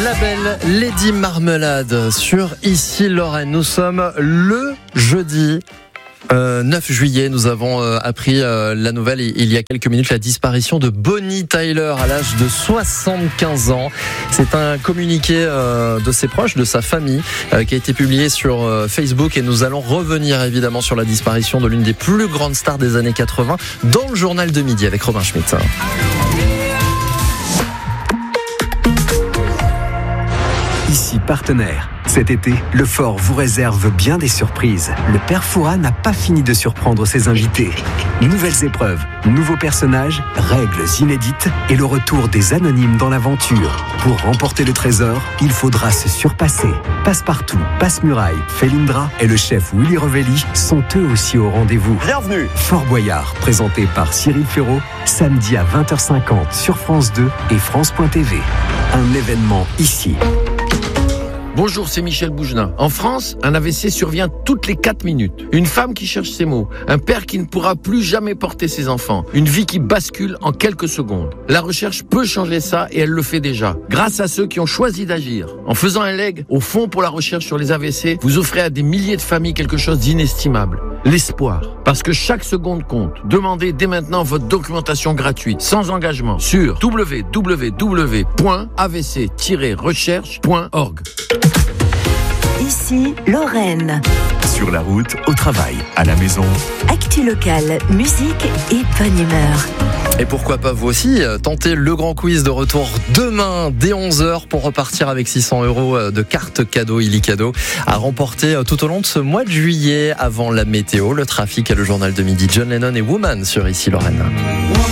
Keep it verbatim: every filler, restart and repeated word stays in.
belle Lady Marmelade sur Ici Lorraine. Nous sommes le jeudi Euh, neuf juillet, nous avons euh, appris euh, la nouvelle il y a quelques minutes, la disparition de Bonnie Tyler à l'âge de soixante-quinze ans. C'est un communiqué euh, de ses proches, de sa famille, euh, qui a été publié sur euh, Facebook, et nous allons revenir évidemment sur la disparition de l'une des plus grandes stars des années quatre-vingts dans le journal de midi avec Robin Schmitt. Ici partenaire. Cet été, le Fort vous réserve bien des surprises. Le père Fouras n'a pas fini de surprendre ses invités. Nouvelles épreuves, nouveaux personnages, règles inédites et le retour des anonymes dans l'aventure. Pour remporter le trésor, il faudra se surpasser. Passepartout, Passe-Muraille, Felindra et le chef Willy Revelli sont eux aussi au rendez-vous. Bienvenue. Fort Boyard, présenté par Cyril Ferraud, samedi à vingt heures cinquante sur France deux et France point T V. Un événement ici. Bonjour, c'est Michel Bougelin. En France, un A V C survient toutes les quatre minutes. Une femme qui cherche ses mots. Un père qui ne pourra plus jamais porter ses enfants. Une vie qui bascule en quelques secondes. La recherche peut changer ça et elle le fait déjà. Grâce à ceux qui ont choisi d'agir. En faisant un leg au Fonds pour la recherche sur les A V C, vous offrez à des milliers de familles quelque chose d'inestimable. L'espoir. Parce que chaque seconde compte. Demandez dès maintenant votre documentation gratuite, sans engagement, sur w w w point a v c tiret recherche point org. Ici, Lorraine. Sur la route, au travail, à la maison. Actu locale, musique et bonne humeur. Et pourquoi pas vous aussi tenter le grand quiz de retour demain dès onze heures pour repartir avec six cents euros de cartes cadeaux Illicadeau à remporter tout au long de ce mois de juillet. Avant la météo, le trafic et le journal de midi. John Lennon et Woman sur Ici Lorraine.